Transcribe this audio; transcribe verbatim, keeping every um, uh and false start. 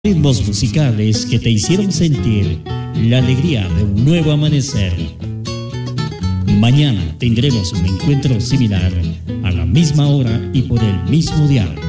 Ritmos musicales que te hicieron sentir la alegría de un nuevo amanecer. Mañana tendremos un encuentro similar a la misma hora y por el mismo dial.